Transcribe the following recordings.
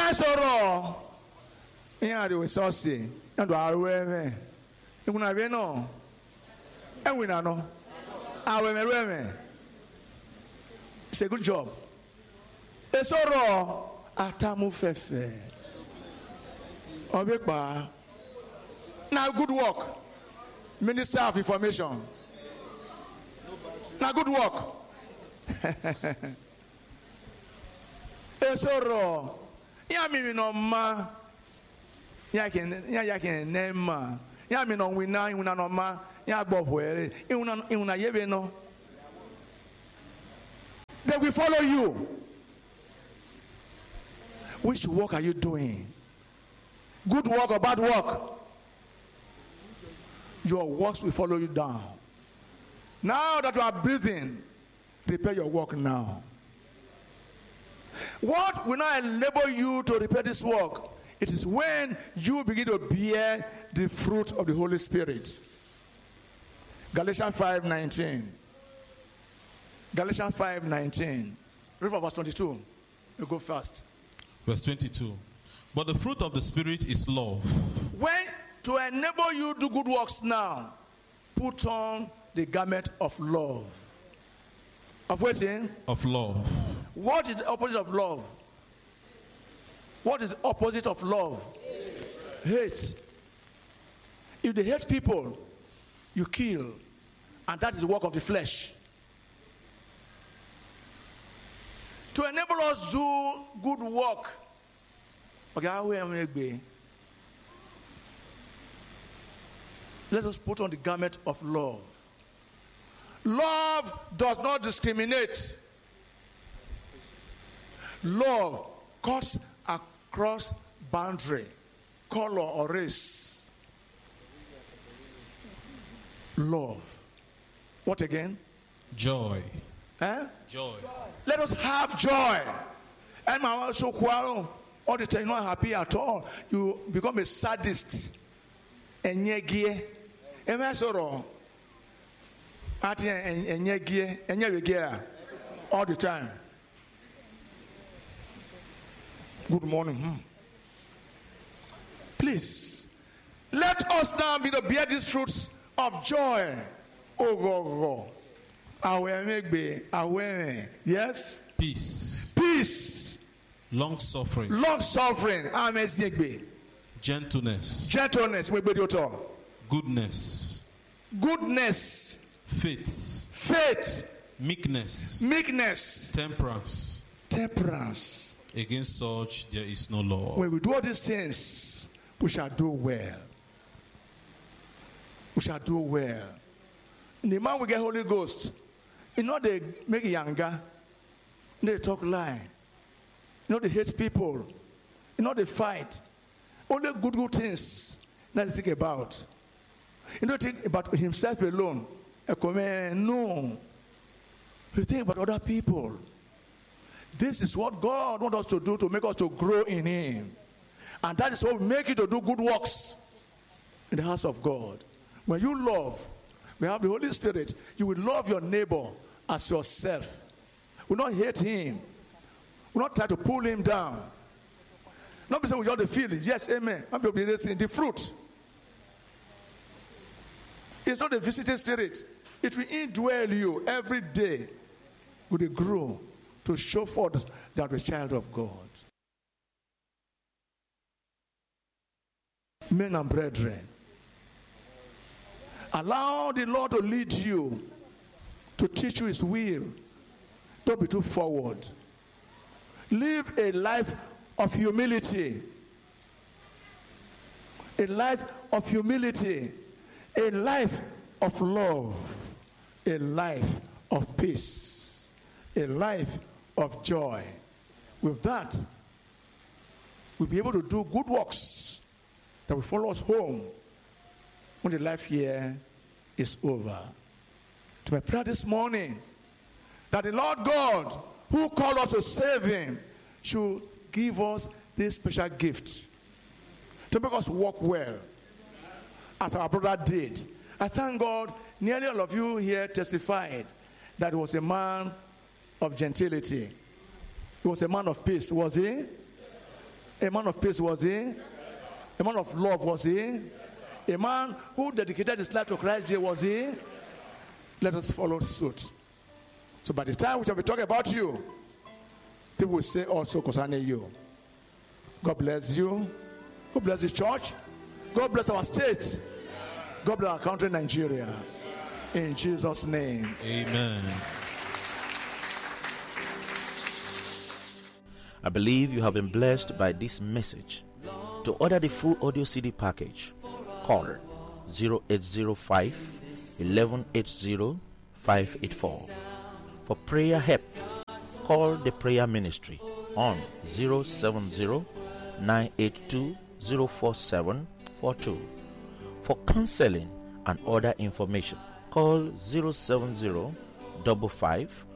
Imesoro. Yeah, the resources. And our women. You want to know? And we know. Our women. It's a good job. Esoro atamu fefe. Obekba. Now good work. Minister of Information. Now good work. Esoro. Ya mi no ma. Ya ken nema. Ya mi no wina no ma. Ya gbofo ere. Ihuna yebe no. They will follow you. Which work are you doing? Good work or bad work? Your works will follow you down. Now that you are breathing, prepare your work now. What will not enable you to repair this work? It is when you begin to bear the fruit of the Holy Spirit. Galatians 5:19. Galatians 5:19. Read from verse 22. You go fast. Verse 22. But the fruit of the Spirit is love. When to enable you to do good works now, put on the garment of love. Of waiting? Of love. What is the opposite of love? What is the opposite of love? Hate. If they hate people, you kill. And that is the work of the flesh. To enable us to do good work. Okay, let us put on the garment of love. Love does not discriminate. Love cuts across boundary, color, or race. Love. What again? Joy. Eh? Joy. Let us have joy. And my so quarrel all the time, you're not happy at all. You become a sadist. And yegie. Am I so wrong? At and yegie and yegie all the time. Good morning. Please let us now be to bear these fruits of joy. Oh go. Yes? Peace. Peace. Long suffering. Long suffering. Gentleness. Gentleness. Goodness. Goodness. Faith. Faith. Meekness. Meekness. Temperance. Temperance. Against such there is no law. When we do all these things, we shall do well. We shall do well. In the man we get Holy Ghost, you know they make younger, they talk lie, you know they hate people, you know they fight. Only good things that they think about. You don't think about himself alone. No. You think about other people. This is what God wants us to do to make us to grow in Him. And that is what will make you to do good works in the house of God. When you love, when you have the Holy Spirit, you will love your neighbor as yourself. You will not hate him. You will not try to pull him down. Not be saying we just the feeling. Yes, amen. Not be obedient. The fruit. It's not the visiting spirit. It will indwell you every day with a grow to show forth that you're a child of God. Men and brethren, allow the Lord to lead you, to teach you His will. Don't be too forward. Live a life of humility. A life of humility. A life of love. A life of peace. A life of joy. With that, we'll be able to do good works that will follow us home when the life here is over. To my prayer this morning, that the Lord God, who called us to save Him, should give us this special gift to make us walk well, as our brother did. I thank God, nearly all of you here testified that he was a man of gentility. He was a man of peace, was he? A man of peace was he? A man of love was he? A man who dedicated his life to Christ was he? Let us follow suit. So by the time we shall be talking about you, people will say also concerning you. God bless you. God bless the church. God bless our state. God bless our country, Nigeria. In Jesus' name. Amen. I believe you have been blessed by this message. To order the full audio CD package, call 0805 1180 584. For prayer help, call the prayer ministry on 070 982 04742. For counseling and other information, call 070 55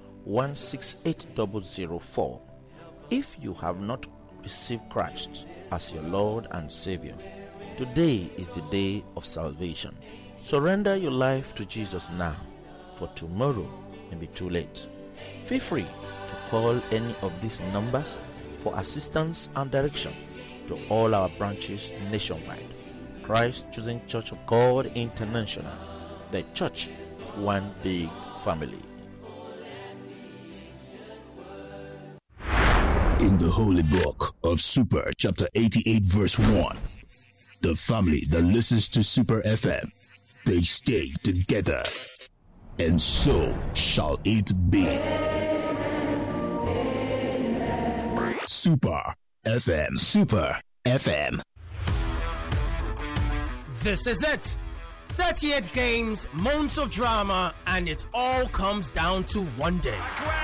168004. If you have not received Christ as your Lord and Savior, today is the day of salvation. Surrender your life to Jesus now, for tomorrow may be too late. Feel free to call any of these numbers for assistance and direction to all our branches nationwide. Christ Chosen Church of God International, the church, one big family. In the holy book of Super, chapter 88, verse 1, the family that listens to Super FM, they stay together, and so shall it be. Super FM. Super FM. This is it. 38 games, months of drama, and it all comes down to one day.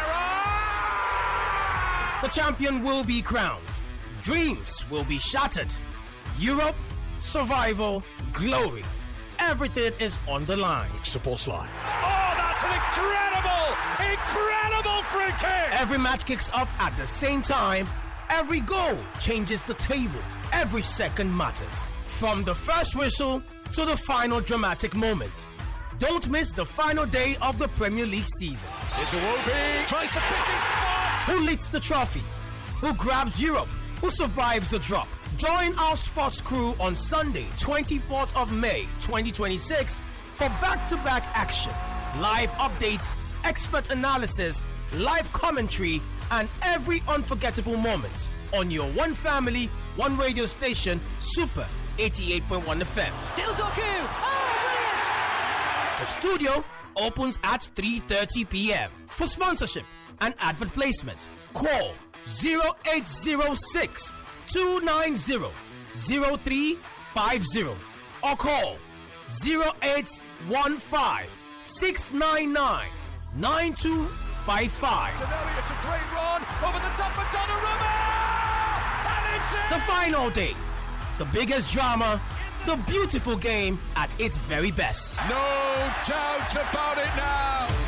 The champion will be crowned. Dreams will be shattered. Europe, survival, glory. Everything is on the line. Supports line. Oh, that's an incredible free kick! Every match kicks off at the same time. Every goal changes the table. Every second matters. From the first whistle to the final dramatic moment. Don't miss the final day of the Premier League season. Here's Iwobi, tries to pick his spot. Who leads the trophy? Who grabs Europe? Who survives the drop? Join our sports crew on Sunday, 24th of May, 2026 for back-to-back action, live updates, expert analysis, live commentary, and every unforgettable moment on your one family, one radio station, Super 88.1 FM. Still Doku! Oh, brilliant! The studio opens at 3:30 p.m. For sponsorship and advert placement, call 0806 290 0350 or call 0815 699 9255. It's a great run over the top of Donnarumma! And it's in! The final day, the biggest drama, the beautiful game at its very best. No doubt about it now.